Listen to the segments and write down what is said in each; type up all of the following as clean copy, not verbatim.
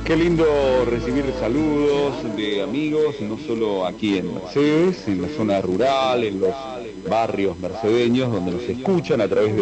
Qué lindo recibir saludos de amigos, no solo aquí en Mercedes, en la zona rural, en los barrios mercedeños, donde nos escuchan a través de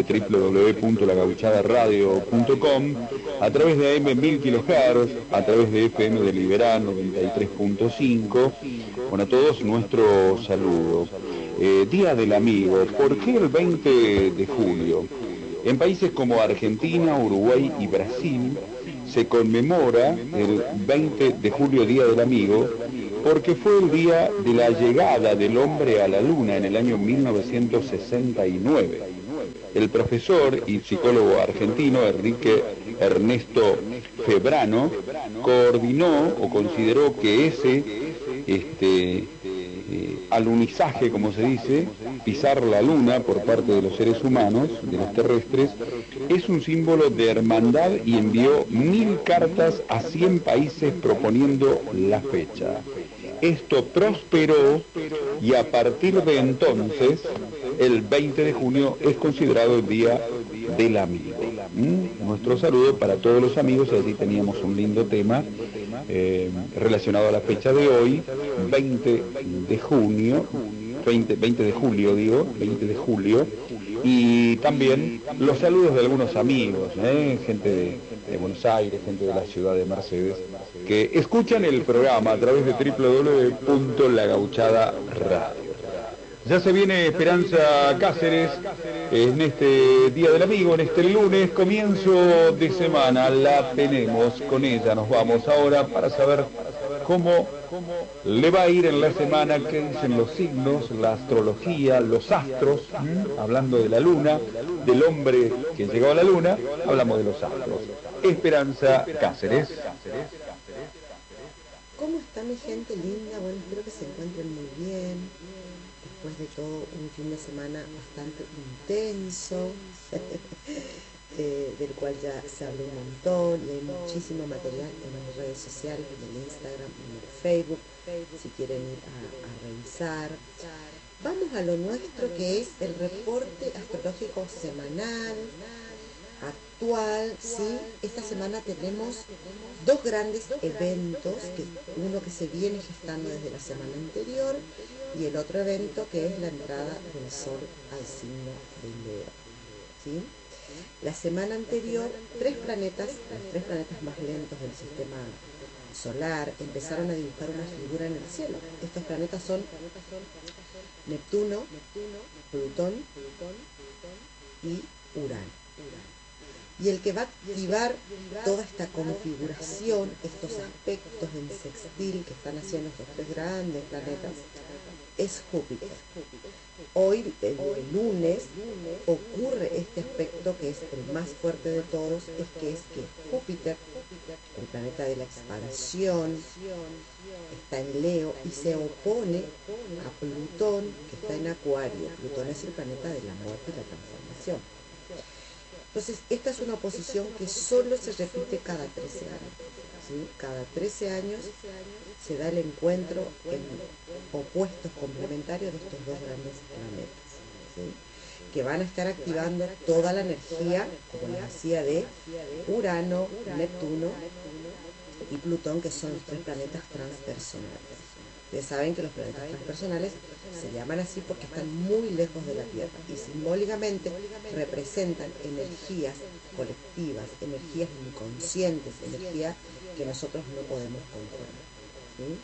www.lagauchadaradio.com, a través de AM 1000 kHz, a través de FM de Liberán 93.5. Bueno, a todos nuestro saludo. Día del Amigo, ¿por qué el 20 de julio? En países como Argentina, Uruguay y Brasil se conmemora el 20 de julio, Día del Amigo, porque fue el día de la llegada del hombre a la Luna en el año 1969. El profesor y psicólogo argentino Enrique Ernesto Febrano coordinó o consideró que ese alunizaje, como se dice, pisar la luna por parte de los seres humanos, de los terrestres, es un símbolo de hermandad y envió 1000 cartas a 100 países proponiendo la fecha. Esto prosperó y a partir de entonces, el 20 de junio es considerado el Día del Amigo. Nuestro saludo para todos los amigos, y allí teníamos un lindo tema relacionado a la fecha de hoy, 20 de junio, 20 de julio digo, 20 de julio, y también los saludos de algunos amigos, gente de Buenos Aires, gente de la ciudad de Mercedes, que escuchan el programa a través de www.lagauchadaradio. Ya se viene Esperanza Cáceres en este Día del Amigo, en este lunes, comienzo de semana, la tenemos, con ella nos vamos ahora para saber cómo le va a ir en la semana, qué dicen los signos, la astrología, los astros, hablando de la luna, del hombre que llegó a la luna, hablamos de los astros. Esperanza Cáceres. ¿Cómo está mi gente linda? Bueno, espero que se encuentren muy bien. Después de todo un fin de semana bastante intenso, del cual ya se habló un montón y hay muchísimo material en las redes sociales, en el Instagram, en el Facebook, si quieren ir a revisar. Vamos a lo nuestro, que es el reporte astrológico semanal, actual, ¿sí? Esta semana tenemos dos grandes eventos, uno que se viene gestando desde la semana anterior y el otro evento que es la entrada del Sol al signo de Leo, ¿sí? La semana anterior, los tres planetas más lentos del sistema solar empezaron a dibujar una figura en el cielo. Estos planetas son Neptuno, Plutón y Urano. Y el que va a activar toda esta configuración, estos aspectos en sextil que están haciendo estos tres grandes planetas, es Júpiter. Hoy, el lunes, ocurre este aspecto que es el más fuerte de todos, es que Júpiter, el planeta de la expansión, está en Leo y se opone a Plutón, que está en Acuario. Plutón es el planeta de la muerte y la transformación. Entonces, esta es una oposición que solo se repite cada 13 años. ¿Sí? Cada 13 años se da el encuentro en opuestos complementarios de estos dos grandes planetas, ¿sí? Que van a estar activando toda la energía, como les decía, de Urano, Neptuno y Plutón, que son los tres planetas transpersonales. Ustedes saben que los planetas transpersonales se llaman así porque están muy lejos de la Tierra y simbólicamente representan energías colectivas, energías inconscientes, energía que nosotros no podemos controlar, ¿sí?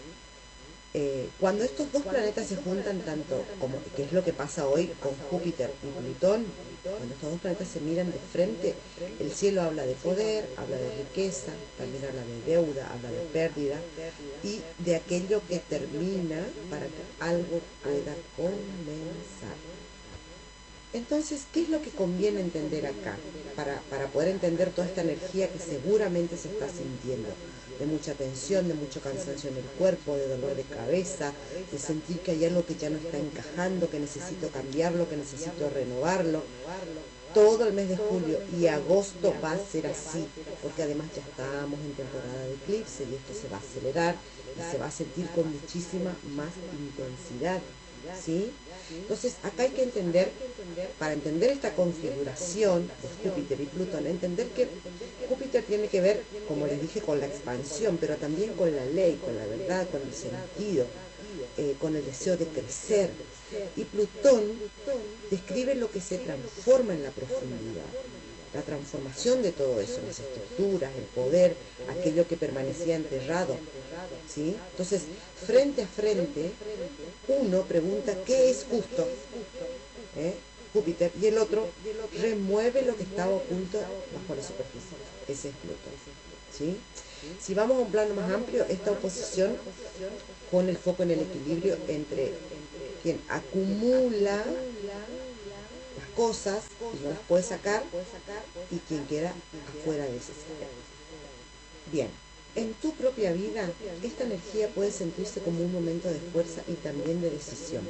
Cuando estos dos planetas se juntan tanto como, que es lo que pasa hoy con Júpiter y Plutón, cuando estos dos planetas se miran de frente, el cielo habla de poder, habla de riqueza, también habla de deuda, habla de pérdida y de aquello que termina para que algo pueda comenzar. Entonces, ¿qué es lo que conviene entender acá? Para poder entender toda esta energía que seguramente se está sintiendo, de mucha tensión, de mucho cansancio en el cuerpo, de dolor de cabeza, de sentir que hay algo que ya no está encajando, que necesito cambiarlo, que necesito renovarlo. Todo el mes de julio y agosto va a ser así, porque además ya estamos en temporada de eclipse y esto se va a acelerar y se va a sentir con muchísima más intensidad. ¿sí? Entonces acá hay que entender, para entender esta configuración de Júpiter y Plutón, entender que Júpiter tiene que ver, como les dije, con la expansión, pero también con la ley, con la verdad, con el sentido, con el deseo de crecer. Y Plutón describe lo que se transforma en la profundidad, la transformación de todo eso, las estructuras, el poder, aquello que permanecía enterrado, ¿sí? Entonces, frente a frente, uno pregunta ¿qué es justo? Júpiter, y el otro remueve lo que estaba oculto bajo la superficie. Ese es Plutón, ¿sí? Si vamos a un plano más amplio, esta oposición pone el foco en el equilibrio entre quien acumula las cosas y no las puede sacar y quien queda afuera de ese sistema. Bien, en tu propia vida esta energía puede sentirse como un momento de fuerza y también de decisión.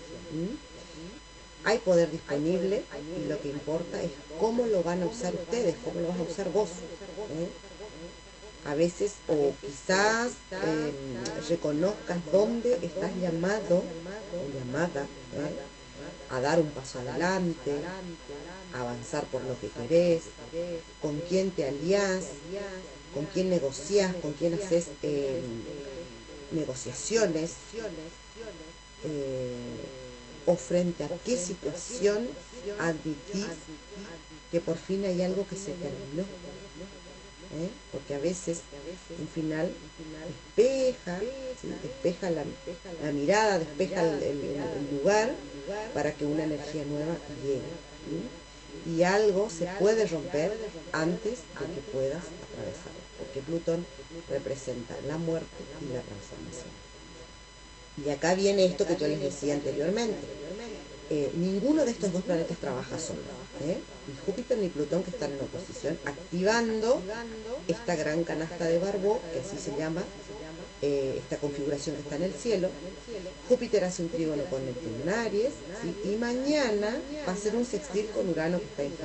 Hay poder disponible y lo que importa es cómo lo van a usar ustedes, cómo lo vas a usar vos. A veces, o quizás reconozcas dónde estás llamado o llamada a dar un paso adelante, a avanzar por lo que querés, con quién te aliás, con quién negociás, con quién haces negociaciones, o frente a qué situación admitís que por fin hay algo que se terminó. Porque a veces un final despeja, ¿sí? Despeja la mirada, despeja el lugar para que una energía nueva llegue, ¿sí? Y algo se puede romper antes de que puedas atravesar, porque Plutón representa la muerte y la transformación. Y acá viene esto que yo les decía anteriormente. Ninguno de estos dos planetas trabaja solo, ni Júpiter ni Plutón, que están en oposición, activando esta gran canasta de Barbo, que así se llama, esta configuración que está en el cielo. Júpiter hace un trígono con Neptuno en Aries, ¿sí? Y mañana va a ser un sextil con Urano que está en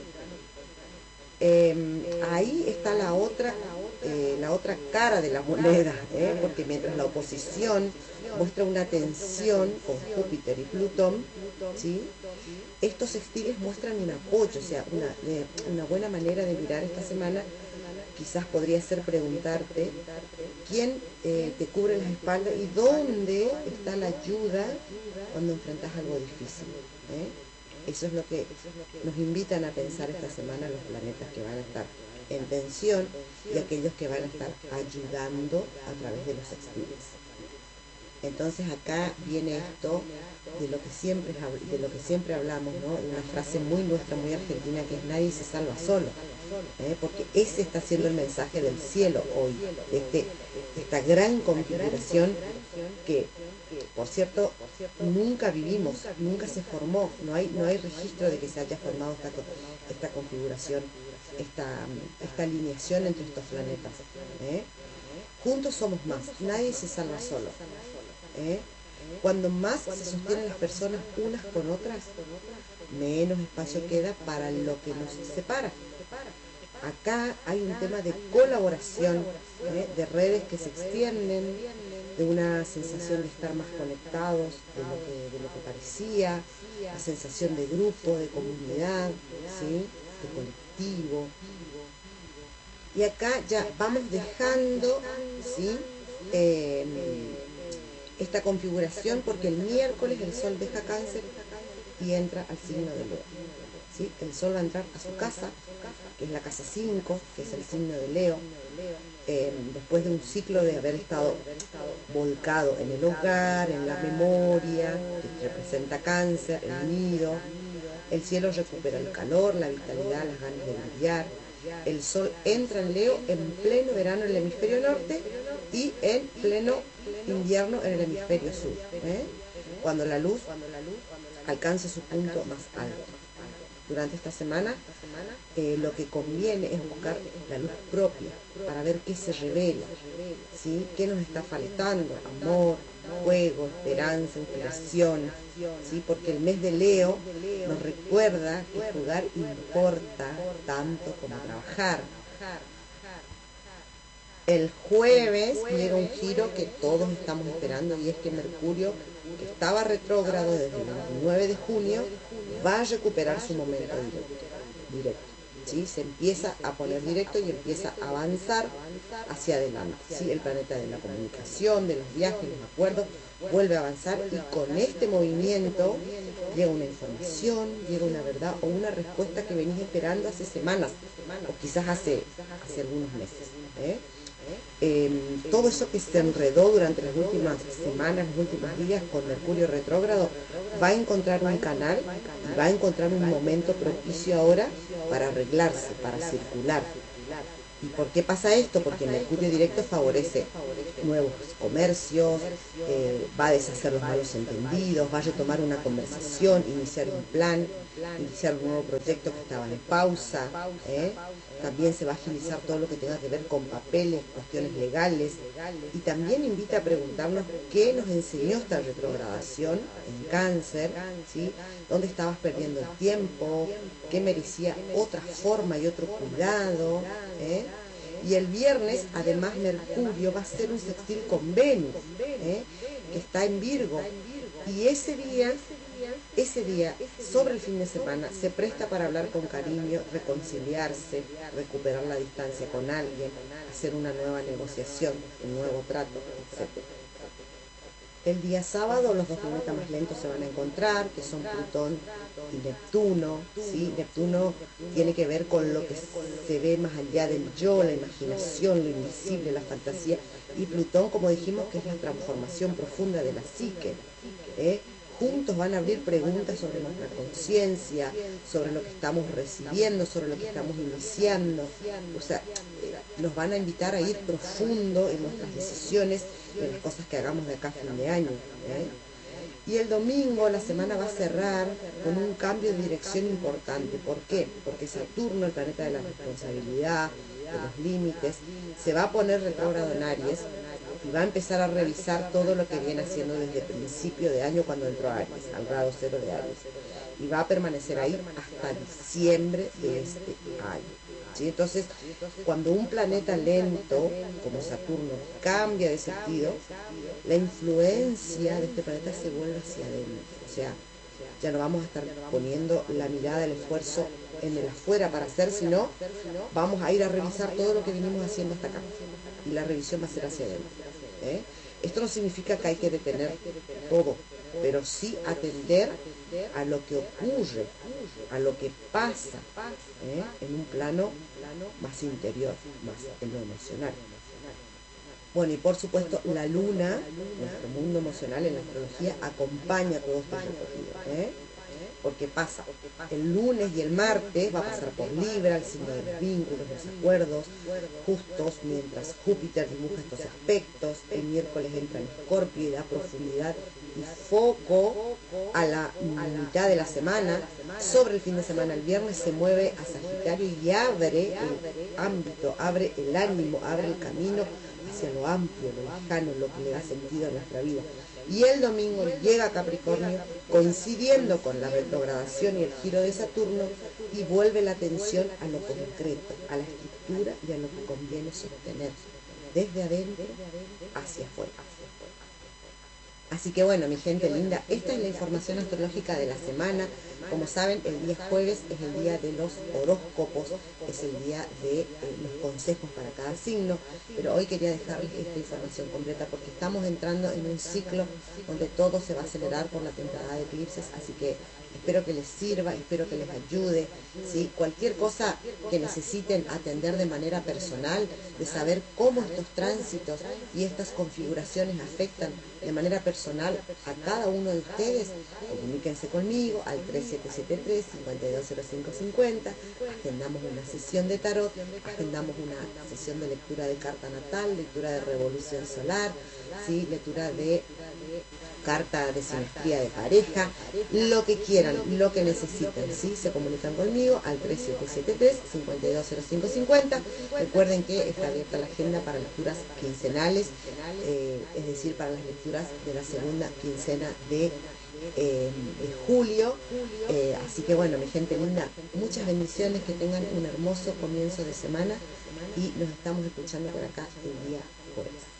Géminis. Ahí está la otra cara de la moneda, porque mientras la oposición muestra una tensión con Júpiter y Plutón, ¿sí? Estos sextiles muestran un apoyo, o sea, una buena manera de mirar esta semana quizás podría ser preguntarte quién te cubre las espaldas y dónde está la ayuda cuando enfrentas algo difícil. Eso es lo que nos invitan a pensar esta semana los planetas que van a estar en tensión y aquellos que van a estar ayudando a través de los sextiles. Entonces acá viene esto de lo que siempre hablamos, ¿no? Una frase muy nuestra, muy argentina, que es nadie se salva solo, porque ese está siendo el mensaje del cielo hoy, de esta gran configuración que, por cierto, nunca vivimos, nunca se formó, no hay registro de que se haya formado esta configuración, esta alineación entre estos planetas. Juntos somos más, nadie se salva solo. Cuando más se sostienen las personas unas con otras, menos espacio queda para lo que nos separa. Acá hay un tema de colaboración, de redes que se extienden, de una sensación de estar más conectados de lo que parecía, la sensación de grupo, de comunidad, ¿sí? De colectivo. Y acá ya vamos dejando, ¿sí? Esta configuración, porque el miércoles el Sol deja Cáncer y entra al signo de Leo, ¿sí? El Sol va a entrar a su casa, que es la casa 5, que es el signo de Leo, después de un ciclo de haber estado volcado en el hogar, en la memoria, que representa Cáncer, el nido. El cielo recupera el calor, la vitalidad, las ganas de brillar. El Sol entra en Leo en pleno verano en el hemisferio norte y en pleno invierno en el hemisferio sur, cuando la luz alcanza su punto más alto. Durante esta semana lo que conviene es buscar la luz propia para ver qué se revela, ¿sí? Qué nos está faltando: amor, juego, esperanza, inspiración, ¿sí? Porque el mes de Leo nos recuerda que jugar importa tanto como trabajar. El jueves llega un giro que todos estamos esperando, y es que Mercurio, que estaba retrógrado desde el 29 de junio, va a recuperar su momento directo. ¿Sí? Se empieza a poner directo y empieza a avanzar hacia adelante. ¿Sí? El planeta de la comunicación, de los viajes, los acuerdos, vuelve a avanzar, y con este movimiento llega una información, llega una verdad o una respuesta que venís esperando hace semanas o quizás hace algunos meses. Todo eso que se enredó durante las últimas semanas, los últimos días con Mercurio retrógrado, va a encontrar un canal y va a encontrar un momento propicio ahora para arreglarse, para circular. ¿Y por qué pasa esto? Porque Mercurio directo favorece nuevos comercios, va a deshacer los malos entendidos, va a retomar una conversación, iniciar un plan, iniciar un nuevo proyecto que estaba en pausa. También se va a agilizar todo lo que tenga que ver con papeles, cuestiones legales, y también invita a preguntarnos qué nos enseñó esta retrogradación en Cáncer, ¿sí? ¿Dónde estabas perdiendo el tiempo? ¿Qué merecía otra forma y otro cuidado? Y el viernes, además, Mercurio va a hacer un sextil con Venus, que está en Virgo, y ese día, sobre el fin de semana, se presta para hablar con cariño, reconciliarse, recuperar la distancia con alguien, hacer una nueva negociación, un nuevo trato, etc. El día sábado los dos planetas más lentos se van a encontrar, que son Plutón y Neptuno, ¿sí? Neptuno tiene que ver con lo que se ve más allá del yo, la imaginación, lo invisible, la fantasía, y Plutón, como dijimos, que es la transformación profunda de la psique. Juntos van a abrir preguntas sobre nuestra conciencia, sobre lo que estamos recibiendo, sobre lo que estamos iniciando. O sea, nos van a invitar a ir profundo en nuestras decisiones, en las cosas que hagamos de acá a fin de año. Y el domingo la semana va a cerrar con un cambio de dirección importante. ¿Por qué? Porque Saturno, el planeta de la responsabilidad, de los límites, se va a poner retrógrado en Aries, y va a empezar a revisar todo lo que viene haciendo desde principio de año, cuando entró a Aries, al grado 0 de Aries, y va a permanecer ahí hasta diciembre de este año. ¿Sí? Entonces, cuando un planeta lento como Saturno cambia de sentido, la influencia de este planeta se vuelve hacia adentro. O sea, ya no vamos a estar poniendo la mirada, el esfuerzo en el afuera para hacer, sino vamos a ir a revisar todo lo que vinimos haciendo hasta acá, y la revisión va a ser hacia adentro. Esto no significa que hay que detener todo, pero sí atender a lo que ocurre, a lo que pasa, en un plano más interior, más en lo emocional. Bueno, y por supuesto la luna, nuestro mundo emocional en la astrología, acompaña todo este recorrido, porque pasa el lunes y el martes, va a pasar por Libra, el signo de los vínculos, los acuerdos, justos mientras Júpiter dibuja estos aspectos. El miércoles entra en Escorpio y da profundidad y foco a la mitad de la semana. Sobre el fin de semana, el viernes, se mueve a Sagitario y abre el ámbito, abre el ánimo, abre el camino hacia lo amplio, lo lejano, lo que le da sentido a nuestra vida. Y el domingo llega a Capricornio, coincidiendo con la retrogradación y el giro de Saturno, y vuelve la atención a lo concreto, a la estructura y a lo que conviene sostener, desde adentro hacia afuera. Así que bueno, mi gente linda, esta es la información astrológica de la semana. Como saben, el día jueves es el día de los horóscopos, es el día de los consejos para cada signo, pero hoy quería dejarles esta información completa porque estamos entrando en un ciclo donde todo se va a acelerar por la temporada de eclipses, así que espero que les sirva, espero que les ayude, ¿sí? Cualquier cosa que necesiten atender de manera personal, de saber cómo estos tránsitos y estas configuraciones afectan de manera personal a cada uno de ustedes, comuníquense conmigo al 3773-520550, agendamos una sesión de tarot, agendamos una sesión de lectura de carta natal, lectura de revolución solar, ¿sí? Lectura de carta de simetría de pareja, lo que quieran, lo que necesiten, ¿sí? Se comunican conmigo al 3773-520550. Recuerden que está abierta la agenda para lecturas quincenales, es decir, para las lecturas de la segunda quincena de julio. Así que bueno, mi gente linda, muchas bendiciones, que tengan un hermoso comienzo de semana y nos estamos escuchando por acá el día jueves.